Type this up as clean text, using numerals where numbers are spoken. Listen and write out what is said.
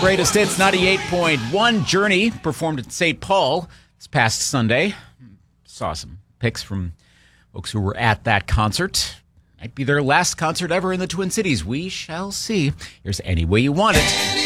Greatest Hits 98.1. Journey performed at St. Paul this past Sunday. Saw some pics from folks who were at that concert. Might be their last concert ever in the Twin Cities. We shall see. Here's Any Way You Want It.